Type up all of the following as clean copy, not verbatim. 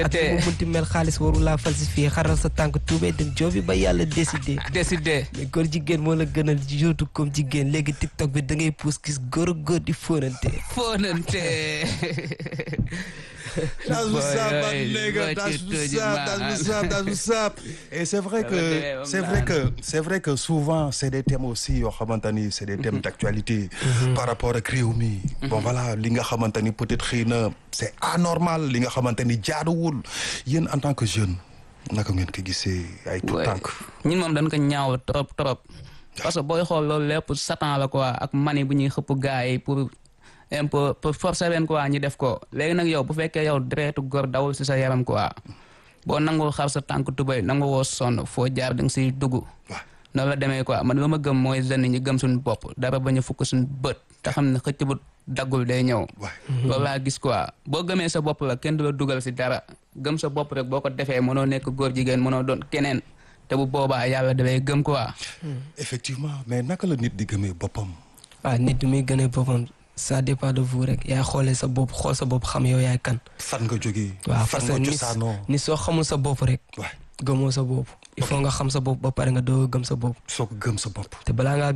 ak mu munti mel xaalis waru laa falsifié xaral sa tànk tuubee dem joobi ba yàlla décidé. mais góor jigéen moo la gënal yóotu comme jigéen léegi TikTok bi da ngay pousse gis góor góor di fóonante. Das what's up, my nigga. That's what's up. Et c'est vrai que souvent c'est des thèmes aussi yoo xamante ni c'est des thèmes d'actualité par rapport ak réew mi. Bon voilà li nga xamante ni peut-être xëy na c'est anormal li nga xamante ni jaaduwul yéen en tant que jeune naka ngeen ko gisee ay tout tànk. ñun moom dañ ko ñaaw trop parce que booy xool loolu lépp satan la quoi ak mani bu ñuy xëpp gars yi pour forcer leen quoi ñu def ko léegi nag yow bu fekkee yow deretu góor dawul ci sa yaram quoi boo nangul xar sa tànk tubéy nangu woo sonn foo jaar da nga siy dugg. noonu la demee quoi man lu ma gëm mooy jeunes ñi gëm suñu bopp dara bañ a fukk suñu bët te xam ne xëcc bu daggul day ñëw. loolu laa gis quoi boo gëmee sa bopp la kenn du la dugal ci dara gëm sa bopp rek boo ko defee mënoo nekk góor jigéen mënoo doon keneen te bu boobaa yàlla dafay gëm quoi. effectivement mais naka la nit di gëmee boppam. nit du muy gëmee boppam. ça dépend de vous rek yaay xoolee sa bopp xool sa bopp xam yow yaay kan. fan nga jógee. waaw parce que ni soo xamul sa bopp rek. gëmoo sa bopp. il faut nga xam sa bopp ba pare nga doo gëm sa bopp. soo ko gëm sa bopp. te balaa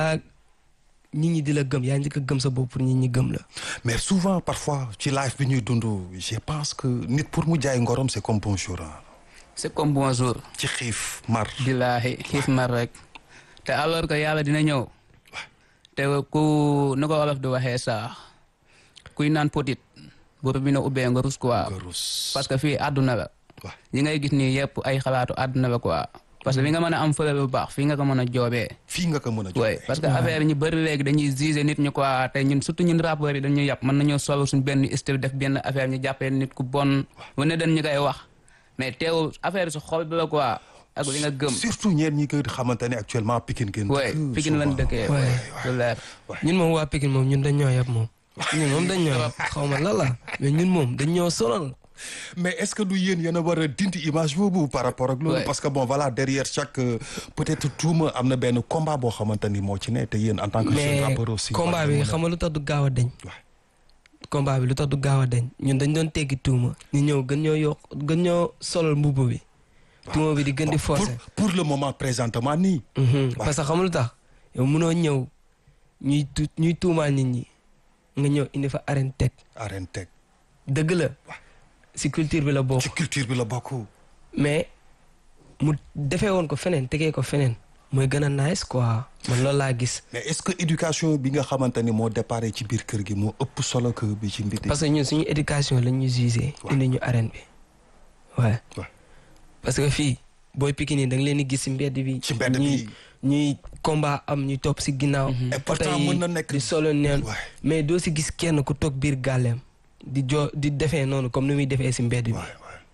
nit ñi di la gëm yaa njëkk a gëm sa bopp pour nit ñi gëm la. mais souvent parfois ci life bi ñuy dund je pense que nit pour mu jaay ngorom c'est comme bonjour. c'est comme bonjour. ci xiif mar. billaahi xiif mar rek. te alors que yàlla dina ñëw. te ku nu ko wolof di waxee sax kuy naan potit boobu bi na ubbee nga rus quoi parce que fii àdduna la yi ngay gis nii yëpp ay xalaatu àdduna la quoi parce que li nga mën a am fële lu baax fii nga ko mën a joobee parce que affaire yi ñu bëri léegi dañuy juger nit ñu quoi te ñun surtout ñun rappeurs yi dañuy yàpp mën nañoo solo suñ benn style def benn affaire ñu jàppee nit ku bon mu ne dañ ñu koy wax mais teewul affaire su xol bi la quoi ak li nga gëm surtout ñeen ñi ko xamante ne actuellement Pikine ngeen dëkk. Pikine lañ dëkkee. lu leer. ñun moom waa Pikine moom ñun dañ ñoo yab moom. ñun moom dañ ñoo yab xaw ma lan la mais ñun moom dañ ñoo sonal. mais est-ce que du yéen a war a dindi image boobu par rapport ak loolu. parce que bon voilà derrière chaque peut-être tuuma am na benn combat boo xamante ni moo ci ne te yéen en tant que jeune rappeur aussi. mais combat bi xam nga lu tax du gaaw a deñ. combat bi lu tax du gaaw a deñ ñun dañ doon teggi tuuma. ñu ñëw gën ñoo solal mbubb bi. tuuma bi di gën di forcer. pour le moment présentement nii. parce que xam lu tax yow mënoo ñëw ñuy tuumaal nit ñi nga ñëw indi fa arène teg. dëgg la. ci culture bi la bokk. mais mu defee woon ko feneen tegee ko feneen mooy gën a nice quoi man loolu laa gis. mais est-ce que éducation bi nga xamante ni moo déparé ci biir kër gi moo ëpp solo que bi ci mbir. parce que ñun suñu éducation lañ ñu jugé. indi ñu arène bi waaye. parce que fii booy Pikine da nga leen di gis ci mbedd bi. ñuy combat am ñuy topp ci ginnaaw. et pourtant mën na nekk di solo neen mais doo ci gis kenn ku toog biir gàlleem di defee noonu comme ni muy defee ci mbedd bi.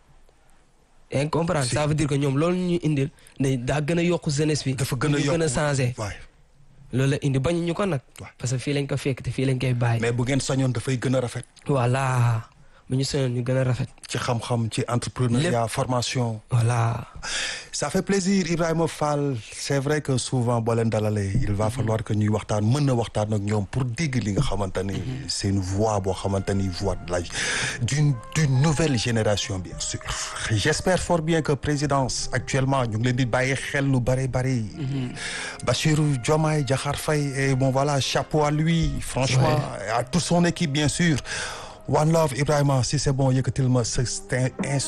yaa ngi comprendre ça veut dire que ñoom loolu ñu indil daa gën a yokk jeunesse bi. dafa gën a changé. loolu la indi bañ ñu ko nag. parce que fii lañ ko fekk te fii lañ koy bàyyi. mais bu ngeen sañoon dafay gën a rafet. voilà. bu ñu soñoon ñu gën a rafet. ci xam-xam ci entrepreneuriat formation. voilà. ça fait plaisir Ibrahima Fall c'est vrai que souvent boo leen dalalee il va falloir que ñuy waxtaan mën na waxtaan ak ñoom pour dégg li nga xamante ni c'est une voix boo xamante ni voix de la d'une nouvelle génération bien sûr. j'espère fort bien que présidence actuellement ñu ngi leen di bàyyi xel lu bari. Bassirou Diomaye Diakhar Faye et bon voilà chapeau à lui franchement à toute son équipe bien sûr. One Love Ibrahima si c'est bon yëkkatil ma